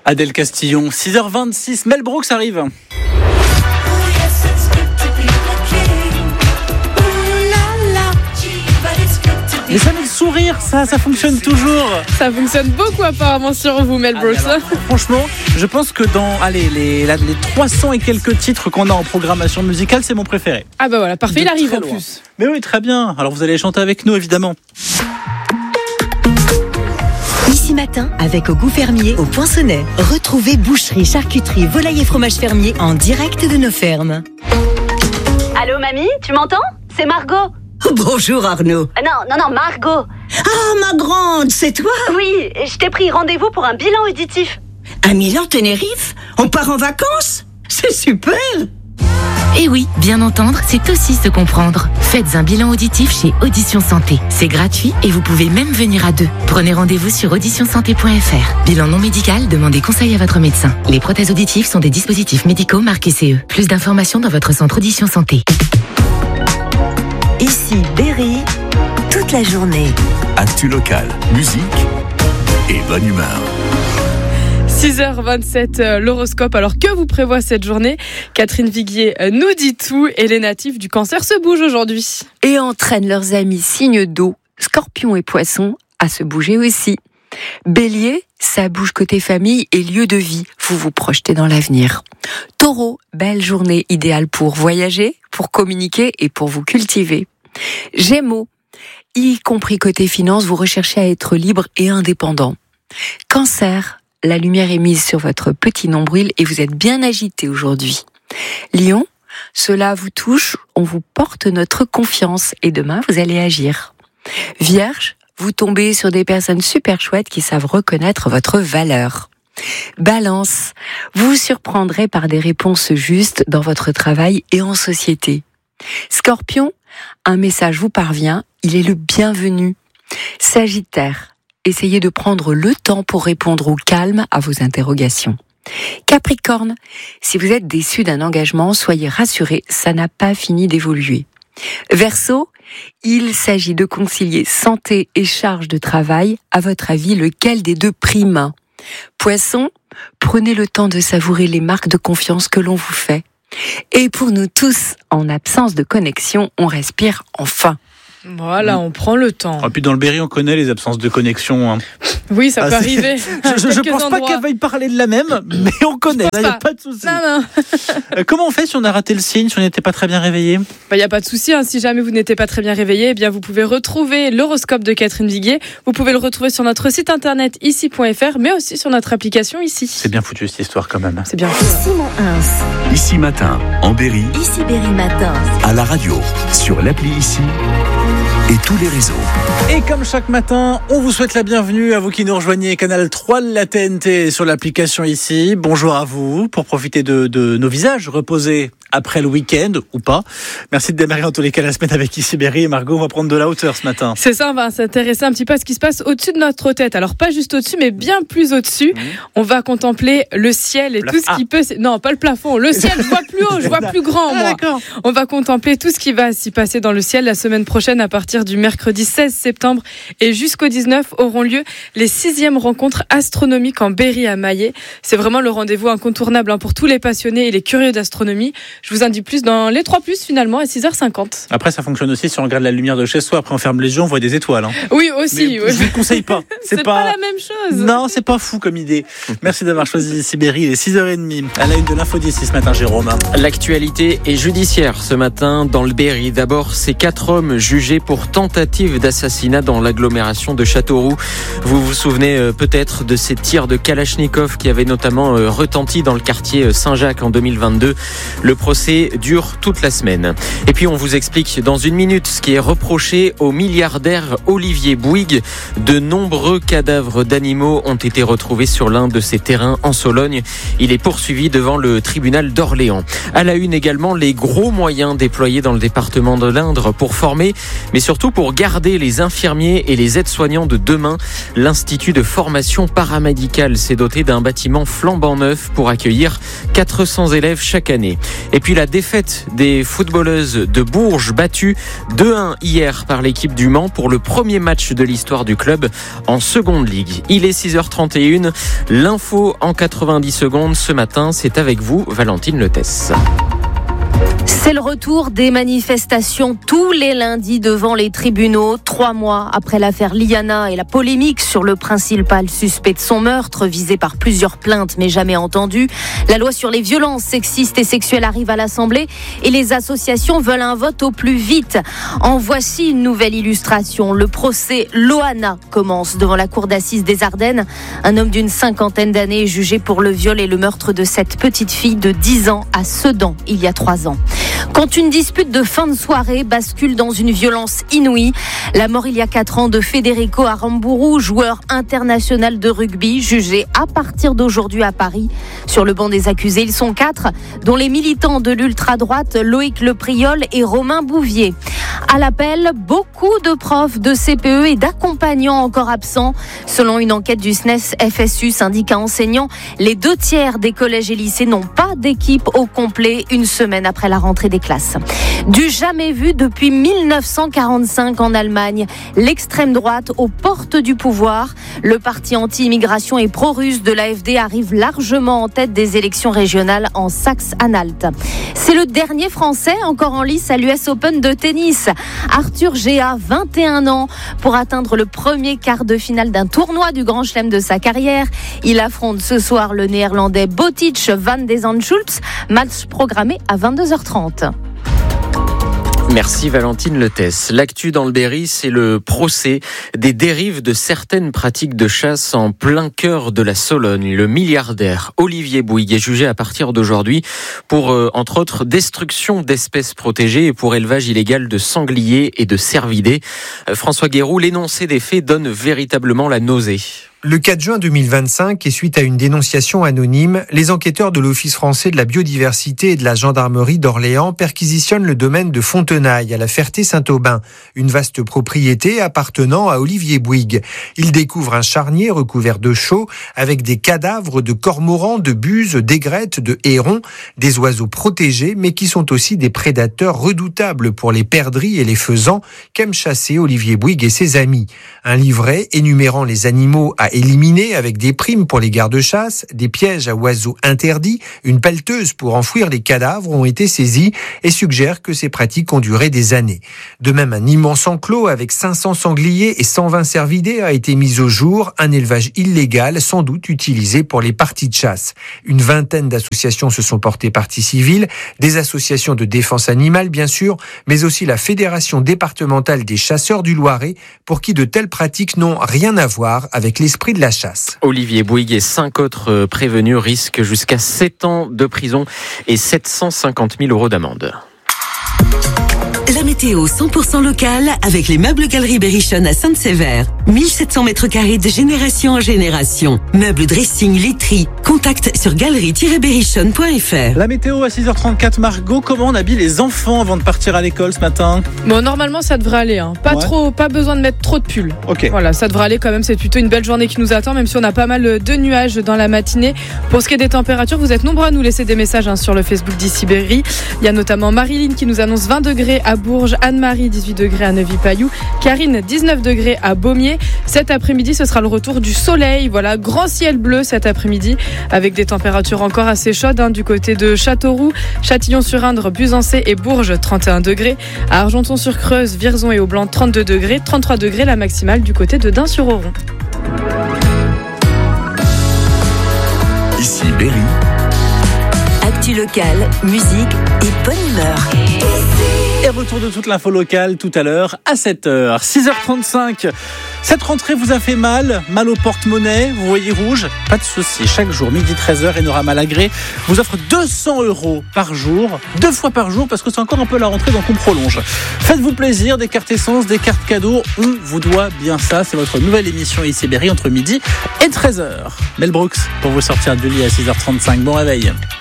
Adèle Castillon, 6h26, Mel Brooks arrive. Mais ça met le sourire, ça fonctionne toujours. Ça fonctionne beaucoup apparemment sur vous, Mel Brooks. Alors, franchement, je pense que dans les 300 et quelques titres qu'on a en programmation musicale, c'est mon préféré. Ah bah voilà, parfait, il arrive en loin. plus. Mais oui, très bien. Alors vous allez chanter avec nous, évidemment. Ici matin, avec Au Goût Fermier, au Poinçonnet. Retrouvez boucherie, charcuterie, volaille et fromage fermier en direct de nos fermes. Allô, mamie, tu m'entends ? C'est Margot. Bonjour Arnaud. Non, Margot. Ah, ma grande, c'est toi? Oui, je t'ai pris rendez-vous pour un bilan auditif. À Milan, Tenerife? On part en vacances? C'est super! Et oui, bien entendre, c'est aussi se comprendre. Faites un bilan auditif chez Audition Santé. C'est gratuit et vous pouvez même venir à deux. Prenez rendez-vous sur auditionsanté.fr. Bilan non médical, demandez conseil à votre médecin. Les prothèses auditives sont des dispositifs médicaux marqués CE. Plus d'informations dans votre centre Audition Santé. Ici Berry, toute la journée. Actu local, musique et bonne humeur. 6h27, l'horoscope. Alors que vous prévoit cette journée ? Catherine Viguier nous dit tout et les natifs du Cancer se bougent aujourd'hui. Et entraînent leurs amis signes d'eau, Scorpions et Poissons, à se bouger aussi. Bélier, ça bouge côté famille et lieu de vie. Vous vous projetez dans l'avenir. Taureau, belle journée idéale pour voyager, pour communiquer et pour vous cultiver. Gémeaux, y compris côté finance, vous recherchez à être libre et indépendant. Cancer, la lumière est mise sur votre petit nombril et vous êtes bien agité aujourd'hui. Lion, cela vous touche, on vous porte notre confiance et demain vous allez agir. Vierge, vous tombez sur des personnes super chouettes qui savent reconnaître votre valeur. Balance, vous vous surprendrez par des réponses justes dans votre travail et en société. Scorpion, un message vous parvient, il est le bienvenu. Sagittaire, essayez de prendre le temps pour répondre au calme à vos interrogations. Capricorne, si vous êtes déçu d'un engagement, soyez rassurés, ça n'a pas fini d'évoluer. Verseau, il s'agit de concilier santé et charge de travail. À votre avis, lequel des deux prime ? Poisson, prenez le temps de savourer les marques de confiance que l'on vous fait. Et pour nous tous, en absence de connexion, on respire enfin. Voilà, on prend le temps. Et puis dans le Berry, on connaît les absences de connexion. Hein. Oui, ça peut arriver. Je pense pas qu'elle veuille parler de la même, mais on connaît. Il n'y a pas de souci. Non. Comment on fait si on a raté le signe, si on n'était pas très bien réveillé ? Il n'y a pas de souci. Si jamais vous n'étiez pas très bien réveillé, eh bien vous pouvez retrouver l'horoscope de Catherine Viguier. Vous pouvez le retrouver sur notre site internet ici.fr, mais aussi sur notre application ici. C'est bien foutu cette histoire quand même. C'est bien fait. Simon Hins. Ici matin, en Berry, Ici Berry Matin. à la radio, sur l'appli Ici et tous les réseaux. Et comme chaque matin, on vous souhaite la bienvenue à vous qui nous rejoignez, Canal 3 de la TNT sur l'application Ici. Bonjour à vous pour profiter de nos visages reposés après le week-end ou pas. Merci de démarrer en tous les cas la semaine avec Ici Berry et Margot. On va prendre de la hauteur ce matin. C'est ça, on va s'intéresser un petit peu à ce qui se passe au-dessus de notre tête. Alors pas juste au-dessus, mais bien plus au-dessus. On va contempler le ciel et tout ce qui peut... Non, pas le plafond. Le ciel, je vois plus haut, je vois plus grand, moi. D'accord. On va contempler tout ce qui va s'y passer dans le ciel la semaine prochaine à partir du mercredi 16 septembre et jusqu'au 19 auront lieu les 6e rencontres astronomiques en Berry à Maillé. C'est vraiment le rendez-vous incontournable pour tous les passionnés et les curieux d'astronomie. Je vous en dis plus dans les 3+, finalement, à 6h50. Après, ça fonctionne aussi si on regarde la lumière de chez soi. Après, on ferme les yeux, on voit des étoiles. Hein. Oui, aussi. Mais je vous le conseille pas. C'est pas la même chose. Non, c'est pas fou comme idée. Merci d'avoir choisi Ici Berry. Il est 6h30. À la une de l'info d'ici ce matin, Jérôme. L'actualité est judiciaire ce matin dans le Berry. D'abord, ces 4 hommes jugés pour tentative d'assassinat dans l'agglomération de Châteauroux. Vous vous souvenez peut-être de ces tirs de Kalachnikov qui avaient notamment retenti dans le quartier Saint-Jacques en 2022. Le procès dure toute la semaine. Et puis on vous explique dans une minute ce qui est reproché au milliardaire Olivier Bouygues. De nombreux cadavres d'animaux ont été retrouvés sur l'un de ses terrains en Sologne. Il est poursuivi devant le tribunal d'Orléans. À la une également, les gros moyens déployés dans le département de l'Indre pour former, mais surtout tout pour garder les infirmiers et les aides-soignants de demain. L'Institut de formation paramédicale s'est doté d'un bâtiment flambant neuf pour accueillir 400 élèves chaque année. Et puis la défaite des footballeuses de Bourges, battues 2-1 hier par l'équipe du Mans pour le premier match de l'histoire du club en seconde ligue. Il est 6h31. L'info en 90 secondes ce matin, c'est avec vous, Valentine Letès. C'est le retour des manifestations tous les lundis devant les tribunaux. 3 mois après l'affaire Liana et la polémique sur le principal suspect de son meurtre, visé par plusieurs plaintes mais jamais entendu. La loi sur les violences sexistes et sexuelles arrive à l'Assemblée et les associations veulent un vote au plus vite. En voici une nouvelle illustration. Le procès Loana commence devant la cour d'assises des Ardennes. Un homme d'une 50aine d'années est jugé pour le viol et le meurtre de cette petite fille de 10 ans à Sedan il y a 3 ans. Quand une dispute de fin de soirée bascule dans une violence inouïe, la mort il y a 4 ans de Federico Aramburu, joueur international de rugby, jugé à partir d'aujourd'hui à Paris. Sur le banc des accusés, ils sont 4, dont les militants de l'ultra-droite Loïc Lepriol et Romain Bouvier. À l'appel, beaucoup de profs de CPE et d'accompagnants encore absents. Selon une enquête du SNES FSU, syndicat enseignant, les 2/3 des collèges et lycées n'ont pas d'équipe au complet une semaine après la rentrée des classes. Du jamais vu depuis 1945 en Allemagne. L'extrême droite aux portes du pouvoir. Le parti anti-immigration et pro-russe de l'AfD arrive largement en tête des élections régionales en Saxe-Anhalt. C'est le dernier Français encore en lice à l'US Open de tennis. Arthur Géa, 21 ans, pour atteindre le premier quart de finale d'un tournoi du Grand Chelem de sa carrière. Il affronte ce soir le néerlandais Botic van de Zandschulp, match programmé à 22h30. Merci Valentine Letès. L'actu dans le Berry, c'est le procès des dérives de certaines pratiques de chasse en plein cœur de la Sologne. Le milliardaire Olivier Bouygues est jugé à partir d'aujourd'hui pour, entre autres, destruction d'espèces protégées et pour élevage illégal de sangliers et de cervidés. François Guéroux, l'énoncé des faits donne véritablement la nausée. Le 4 juin 2025, et suite à une dénonciation anonyme, les enquêteurs de l'Office français de la biodiversité et de la gendarmerie d'Orléans perquisitionnent le domaine de Fontenailles, à la Ferté-Saint-Aubin, une vaste propriété appartenant à Olivier Bouygues. Ils découvrent un charnier recouvert de chaux avec des cadavres de cormorans, de buses, d'aigrettes, de hérons, des oiseaux protégés, mais qui sont aussi des prédateurs redoutables pour les perdrix et les faisans qu'aiment chasser Olivier Bouygues et ses amis. Un livret énumérant les animaux à éliminer avec des primes pour les gardes-chasse, des pièges à oiseaux interdits, une pelleteuse pour enfouir les cadavres ont été saisis et suggèrent que ces pratiques ont duré des années. De même, un immense enclos avec 500 sangliers et 120 cervidés a été mis au jour, un élevage illégal sans doute utilisé pour les parties de chasse. Une vingtaine d'associations se sont portées partie civile, des associations de défense animale bien sûr, mais aussi la Fédération départementale des chasseurs du Loiret, pour qui de telles pratiques n'ont rien à voir avec l'esprit de la chasse. Olivier Bouygues et 5 autres prévenus risquent jusqu'à 7 ans de prison et 750 000 € d'amende. La météo 100% locale avec les meubles Galeries Berrichonne à Sainte-Sévère. 1700 mètres carrés de génération en génération. Meubles dressing, literie. Contact sur galerie-berrichonne.fr. La météo à 6h34, Margot, comment on habille les enfants avant de partir à l'école ce matin ? Bon, normalement, ça devrait aller. Pas besoin de mettre trop de pulls. Ok. Voilà, ça devrait aller quand même. C'est plutôt une belle journée qui nous attend, même si on a pas mal de nuages dans la matinée. Pour ce qui est des températures, vous êtes nombreux à nous laisser des messages sur le Facebook d'Ici Berry. Il y a notamment Marilyn qui nous annonce 20 degrés à Bourges, Anne-Marie 18 degrés à Neuvy-Pailloux, Karine 19 degrés à Beaumier. Cet après-midi, ce sera le retour du soleil. Voilà, grand ciel bleu cet après-midi avec des températures encore assez chaudes du côté de Châteauroux, Châtillon-sur-Indre, Buzancais et Bourges 31 degrés, à Argenton-sur-Creuse, Vierzon et Aublanc 32 degrés, 33 degrés la maximale du côté de Dun-sur-Oron. Ici Berry. Actu locale, musique et bonne humeur. Et retour de toute l'info locale tout à l'heure à 7h. 6h35. Cette rentrée vous a fait mal au porte-monnaie, vous voyez rouge ? Pas de souci, chaque jour, midi 13h, Enora Malagré vous offre 200 € par jour, 2 fois par jour, parce que c'est encore un peu la rentrée, donc on prolonge. Faites-vous plaisir, des cartes essence, des cartes cadeaux, on vous doit bien ça. C'est votre nouvelle émission Ici Berry entre midi et 13h. Mel Brooks pour vous sortir du lit à 6h35. Bon réveil.